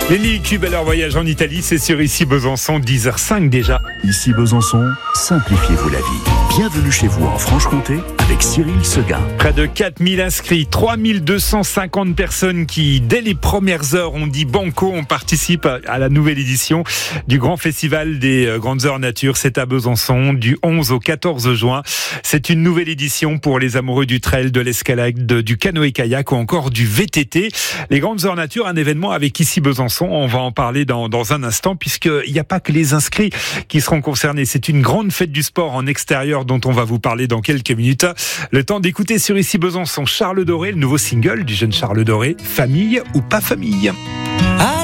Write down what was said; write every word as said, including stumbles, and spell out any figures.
Les Lily Cube à leur voyage en Italie, c'est sur Ici Besançon, dix heures cinq déjà. Ici Besançon, simplifiez-vous la vie. Bienvenue chez vous en Franche-Comté avec Cyril Seguin. Près de quatre mille inscrits, trois mille deux cent cinquante personnes qui, dès les premières heures, ont dit banco, on participe à la nouvelle édition du grand festival des Grandes Heures Nature. C'est à Besançon du onze au quatorze juin. C'est une nouvelle édition pour les amoureux du trail, de l'escalade, du canoë-kayak ou encore du V T T. Les Grandes Heures Nature, un événement avec Ici Besançon. On va en parler dans, dans un instant puisqu'il n'y a pas que les inscrits qui seront concernés. C'est une grande fête du sport en extérieur dont on va vous parler dans quelques minutes. Le temps d'écouter sur Ici Besançon Charles Doré, le nouveau single du jeune Charles Doré, Famille ou pas famille.